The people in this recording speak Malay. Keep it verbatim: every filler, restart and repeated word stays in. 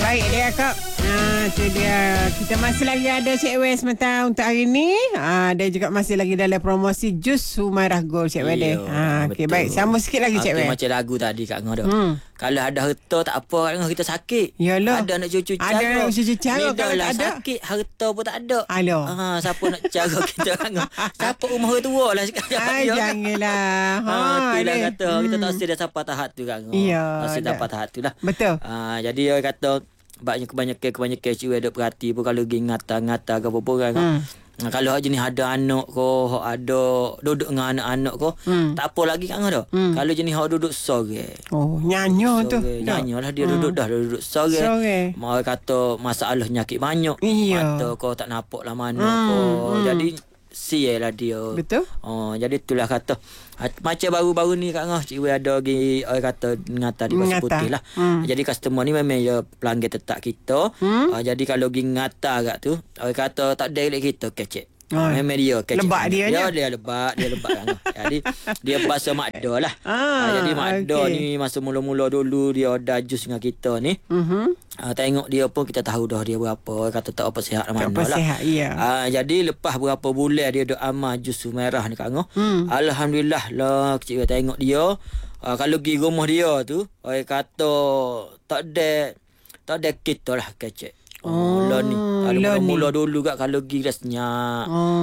Baik dia kak. Ah, tu dia. Kita masih lagi ada Cik Wes Mata untuk hari ni. Ah, dia juga masih lagi dalam promosi jus Humairah Gold Cik Wes dia. Ah, okey baik. Sambung sikit lagi Cik okay, Wes. Macam lagu tadi Kak Ngah dah. Hmm. Kalau ada harta tak apa Kak Ngah, kita sakit. Yalah. Ada nak cucu cara. Ada nak cucu cara kalau Kalau tak ada. sakit harta pun tak ada. Aloh. Ha, siapa nak cara kita Kak Ngah? Siapa rumah tua lah sekarang. Ay, janganlah. Ha, itulah dia. kata kita tak mesti dah sampai tahap tu Kak Ngah. Ya, Mesti dah. dapat tahap tu lah. Betul. Ha, jadi dia kata banyak kebanyakan-kebanyakan cik ada perhati pun kalau pergi ngata-ngata ke apa-apa kan. Hmm. Ha, kalau hak jenis ada anak ko, hak ada duduk dengan anak-anak ko, Hmm. tak apa lagi Kak Ngah dah. Hmm. Kalau jenis hak duduk sore. Oh, nyanyo tu. Nyanyi lah dia Hmm. duduk dah duduk sore. Sore. Mau kata masalah nyakit banyak. Iya. Mata kau tak nampak lah mana Hmm, ko. hmm. Jadi sial lah dia. Betul. Oh, jadi itulah kata. Macam baru-baru ni Kak Ngah, Cik Wei ada lagi orang kata ngata di Pasir Ngata. Putih lah. Hmm. Jadi customer ni memang ya pelanggan tetap kita. Hmm. Uh, jadi kalau pergi ngata kat tu, orang kata tak ada elok kita kecek. Oh. Memang dia kecek. Lebat dia dia, nya? dia lebat, dia lebat Kak Ngah. Jadi dia bahasa Makda lah. Ah, Ah, jadi Makda okey. ni masa mula-mula dulu dia order jus dengan kita ni. Mhm. Uh, tengok dia pun kita tahu dah dia berapa. Orang kata tak apa sihat Tak mana apa lah. sihat, ya. Ah, jadi lepas berapa bulan dia duk amal jus merah ni Kak Ngah. Hmm. Alhamdulillah lah kecil tengok dia. Ah, kalau pergi rumah dia tu, orang kata tak ada tak ada kita lah kecil. Oh, Oh, lah ni. Kalau lah ni. mula-mula dulu kat kalau pergi dah senyap. Oh.